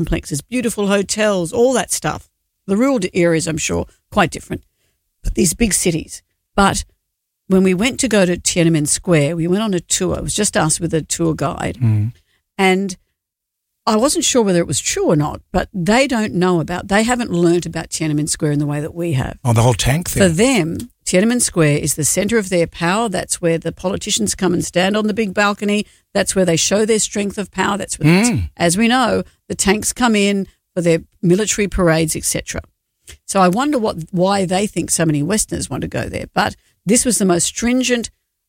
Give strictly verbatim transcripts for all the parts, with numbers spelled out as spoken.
complexes, beautiful hotels, all that stuff. The rural areas, I'm sure, quite different. But these big cities. But when we went to go to Tiananmen Square, we went on a tour. It was just us with a tour guide. Mm. And I wasn't sure whether it was true or not, but they don't know about, they haven't learnt about Tiananmen Square in the way that we have. Oh, the whole tank thing. For them, Tiananmen Square is the centre of their power. That's where the politicians come and stand on the big balcony. That's where they show their strength of power. That's where, Mm. as we know, the tanks come in for their military parades, et cetera. So I wonder what why they think so many Westerners want to go there. But this was the most stringent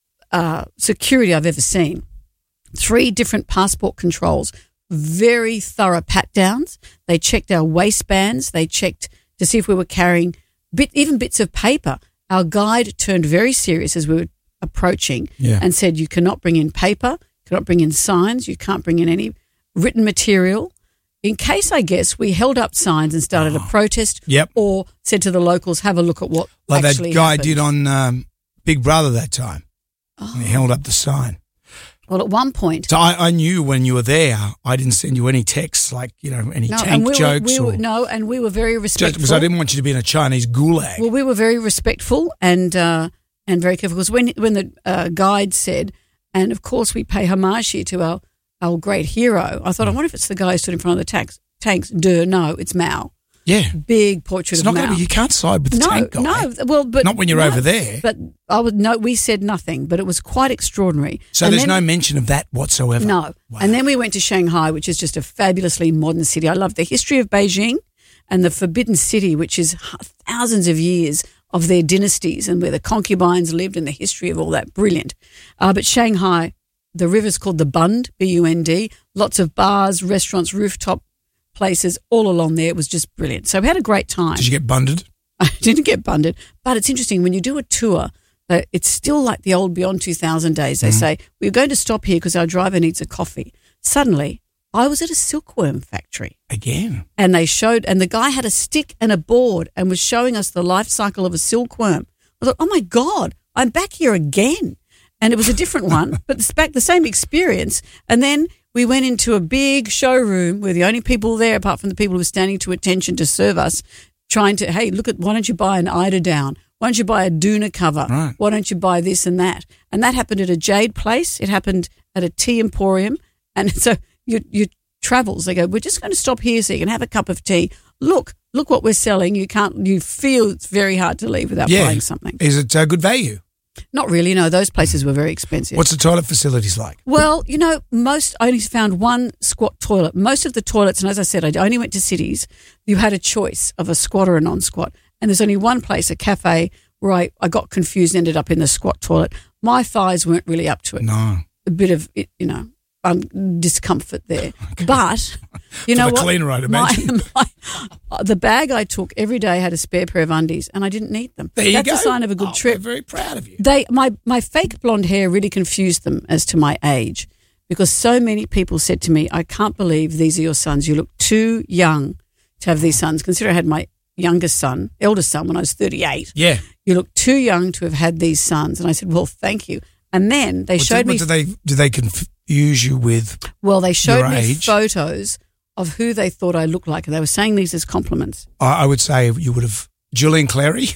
uh, security I've ever seen. Three different passport controls, very thorough pat-downs. They checked our waistbands. They checked to see if we were carrying bit, even bits of paper. Our guide turned very serious as we were approaching Yeah. and said, you cannot bring in paper, cannot bring in signs, you can't bring in any written material. In case, I guess, we held up signs and started a protest Yep. or said to the locals, have a look at what Like actually that guy happened. did on um, Big Brother that time. Oh. And he held up the sign. Well, at one point, So I, I knew when you were there, I didn't send you any texts like, you know, any no, tank and we jokes were, we or were, no, and we were very just respectful. because I didn't want you to be in a Chinese gulag. Well, we were very respectful and uh, and very careful because when when the uh, guide said, and of course we pay homage here to our our great hero. I thought, I wonder if it's the guy who stood in front of the tanks. Tanks, duh, no, it's Mao. Yeah. Big portrait It's of not Mao. going to be, you can't side with the no, tank guy. no, well, but Not when you're no, over there. But I would no. We said nothing, but it was quite extraordinary. So And there's then- no mention of that whatsoever. No. Wow. And then we went to Shanghai, which is just a fabulously modern city. I love the history of Beijing and the Forbidden City, which is h- thousands of years of their dynasties and where the concubines lived and the history of all that. Brilliant. Uh, but Shanghai, the river's called the Bund, B U N D, lots of bars, restaurants, rooftop places all along there. It was just brilliant. So we had a great time. Did you get bunded? I didn't get bunded, but it's interesting when you do a tour. Uh, it's still like the old Beyond two thousand days. They Mm-hmm. say, we're going to stop here because our driver needs a coffee. Suddenly, I was at a silkworm factory Again. and they showed, and the guy had a stick and a board and was showing us the life cycle of a silkworm. I thought, oh my God, I'm back here again. And it was a different one, but it's back the same experience. And then we went into a big showroom where the only people there, apart from the people who were standing to attention to serve us, trying to, hey, look at, why don't you buy an eider down? Why don't you buy a doona cover? Right. Why don't you buy this and that? And that happened at a jade place. It happened at a tea emporium. And so your, your travels, they go, we're just going to stop here so you can have a cup of tea. Look, look what we're selling. You can't, you feel it's very hard to leave without Yeah. buying something. Is it uh, good value? Not really, no. Those places were very expensive. What's the toilet facilities like? Well, you know, most, I only found one squat toilet. Most of the toilets, and as I said, I only went to cities, you had a choice of a squat or a non-squat. And there's only one place, a cafe, where I, I got confused and ended up in the squat toilet. My thighs weren't really up to it. No. A bit of, you know, um, discomfort there. But, you For know the what? cleaner, I'd imagine. My, my, the bag I took every day had a spare pair of undies and I didn't need them. There you That's go. a sign of a good Oh, trip. We're very proud of you. They my my fake blonde hair really confused them as to my age because so many people said to me, I can't believe these are your sons. You look too young to have these sons. Consider I had my youngest son, eldest son when I was thirty-eight. Yeah. You look too young to have had these sons. And I said, well, thank you. And then they What showed do, me, what do they do they confuse you with? well, they showed your me age? photos of who they thought I looked like. And they were saying these as compliments. I, I would say you would have Julian Clary,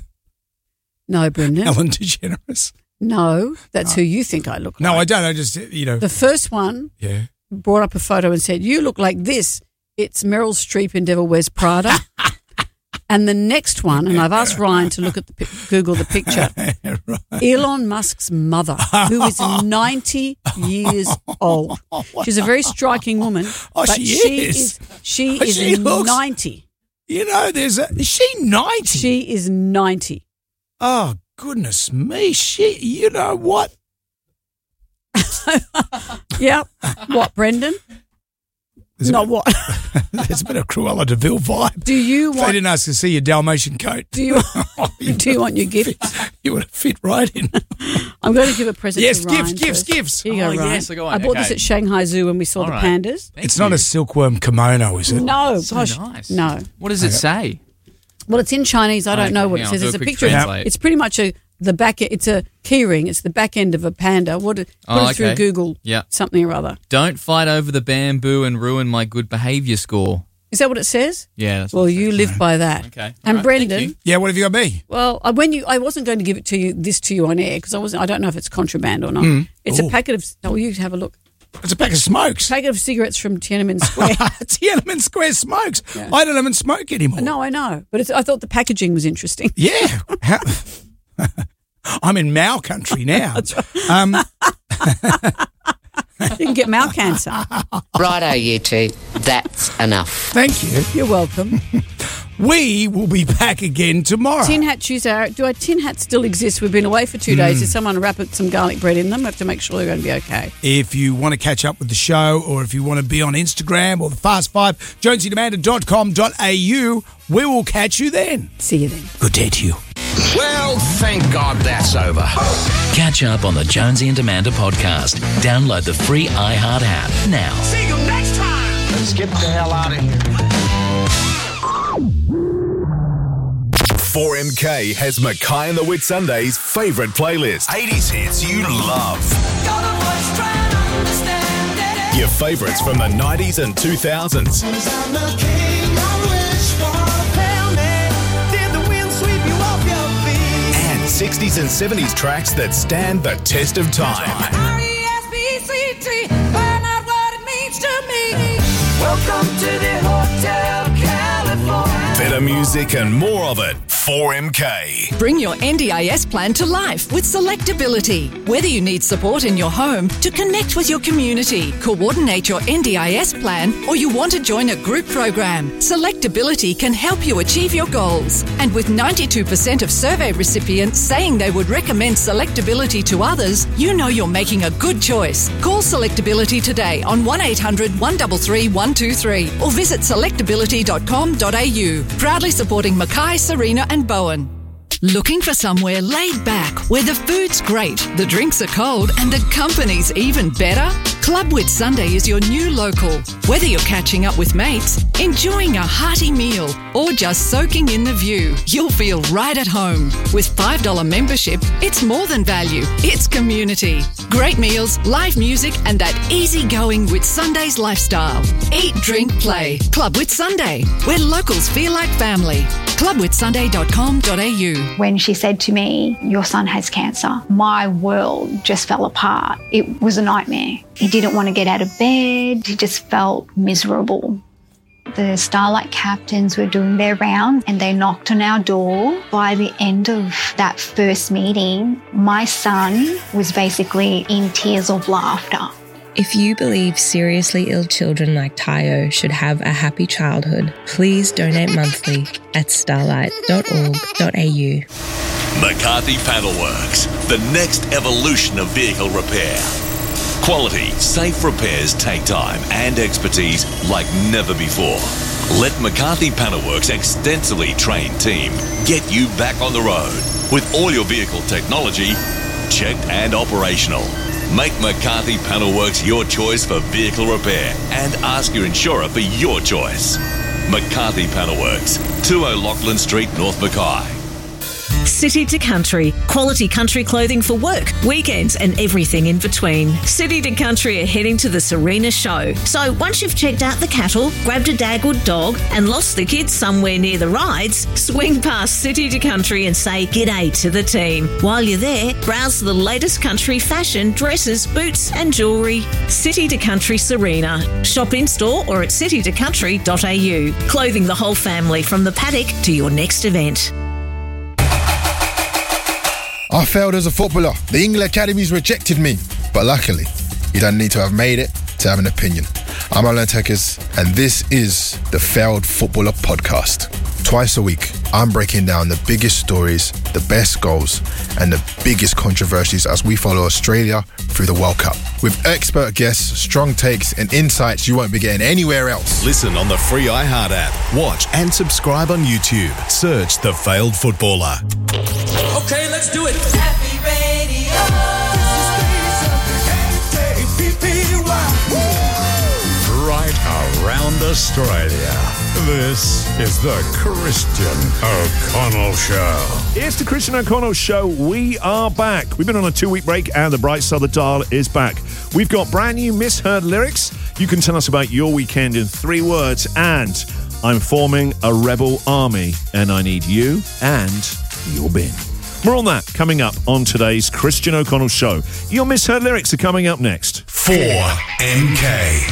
No, Brendan. Ellen DeGeneres. No, that's who you think I look No, like. I don't. I just, you know. The first one yeah. brought up a photo and said, you look like this. It's Meryl Streep in Devil Wears Prada. And the next one, and I've asked Ryan to look at the pi- Google the picture, Right. Elon Musk's mother, who is ninety years old. She's a very striking woman. Oh, but she she is. is. She Oh, is she looks- ninety. You know, there's a, is she ninety? She is ninety. Oh, goodness me. She, you know what? Yeah. What, Brendan? There's Not a, what? There's a bit of Cruella de Vil vibe. Do you If they want? didn't ask to see your Dalmatian coat, Do you? Do you want your gift? you would have fit right in. I'm going to give a present Yes, to Ryan. gifts, gifts, first. gifts. Here you go, Oh, Ryan. yes, go on. I bought this Okay. at Shanghai Zoo when we saw All the right. pandas. Thank It's you. not a silkworm kimono, is it? No, So gosh, nice. no. What does it say? Well, it's in Chinese. I don't Okay, know what hang it on, says. do a There's a quick picture. translate. It's pretty much a, the back. It's a key ring. It's the back end of a panda. What? Put Oh, it through okay. Google. Yeah. Something or other. Don't fight over the bamboo and ruin my good behaviour score. Is that what it says? Yeah. That's Well, what it you says. live by that. Okay. All And right, Brendan. thank you. Yeah, what have you got me? Well, I- when you, I wasn't going to give it to you, this to you on air because I wasn't. I don't know if it's contraband or not. It's Ooh. a packet of. Oh, you have a look. It's a pack of smokes. Packet of cigarettes from Tiananmen Square. Tiananmen Square smokes. Yeah. I don't even smoke anymore. No, I know, but it's, I thought the packaging was interesting. Yeah. How- I'm in Mao country now. That's right. Um, You can get mouth cancer. Righto, you two. That's enough. thank you. You're welcome. We will be back again tomorrow. Tin Hat Tuesday. Do our tin hats still exist? We've been away for two days. Did someone wrap it, some garlic bread in them? We have to make sure they're going to be okay. If you want to catch up with the show or if you want to be on Instagram or the Fast Five, jonesy demander dot com dot a u, we will catch you then. See you then. Good day to you. Well, thank God that's over. Catch up on the Jonesy and Amanda podcast. Download the free iHeart app now. See you next time. Let's get the hell out of here. four M K has Mackay and the Whitsundays' favourite playlist. eighties hits you love. Your favourites from the nineties and two thousands. And sixties and seventies tracks that stand the test of time. Welcome to the Hotel California. Better music and more of it. four M K. Bring your N D I S plan to life with Selectability. Whether you need support in your home to connect with your community, coordinate your N D I S plan, or you want to join a group program, Selectability can help you achieve your goals. And with ninety-two percent of survey recipients saying they would recommend Selectability to others, you know you're making a good choice. Call Selectability today on one eight hundred, one three three, one two three or visit selectability dot com dot a u. Proudly supporting Mackay, Serena and Bowen. Looking for somewhere laid back where the food's great, the drinks are cold and the company's even better? Club Whitsunday is your new local. Whether you're catching up with mates, enjoying a hearty meal or just soaking in the view, you'll feel right at home. With five dollars membership, it's more than value, it's community. Great meals, live music and that easygoing Whitsunday's lifestyle. Eat, drink, play. Club Whitsunday, where locals feel like family. club whitsunday dot com dot a u. When she said to me, your son has cancer, my world just fell apart. It was a nightmare. He didn't want to get out of bed. He just felt miserable. The Starlight captains were doing their rounds and they knocked on our door. By the end of that first meeting, my son was basically in tears of laughter. If you believe seriously ill children like Tayo should have a happy childhood, please donate monthly at starlight dot org dot a u. McCarthy Panelworks, the next evolution of vehicle repair. Quality, safe repairs take time and expertise like never before. Let McCarthy Panelworks' extensively trained team get you back on the road with all your vehicle technology checked and operational. Make McCarthy Panelworks your choice for vehicle repair and ask your insurer for your choice. McCarthy Panelworks, two O'Loughlin Street, North Mackay. City to Country, quality country clothing for work, weekends and everything in between. City to Country are heading to the Serena show. So once you've checked out the cattle, grabbed a Dagwood dog and lost the kids somewhere near the rides, swing past City to Country and say g'day to the team. While you're there, browse the latest country fashion, dresses, boots and jewellery. City to Country Serena. Shop in store or at city to country dot a u. Clothing the whole family from the paddock to your next event. I failed as a footballer. The England Academies rejected me. But luckily, you don't need to have made it to have an opinion. I'm Alan Tekers, and this is the Failed Footballer Podcast. Twice a week, I'm breaking down the biggest stories, the best goals, and the biggest controversies as we follow Australia through the World Cup. With expert guests, strong takes, and insights you won't be getting anywhere else. Listen on the free iHeart app. Watch and subscribe on YouTube. Search The Failed Footballer. Okay, let's do it. Happy Radio. Right, around Australia. This is the Christian O'Connell Show. It's the Christian O'Connell Show. We are back. We've been on a two-week break, and the bright side of the dial is back. We've got brand new misheard lyrics. You can tell us about your weekend in three words. And I'm forming a rebel army, and I need you and your bin. More on that coming up on today's Christian O'Connell Show. Your misheard lyrics are coming up next. four M K.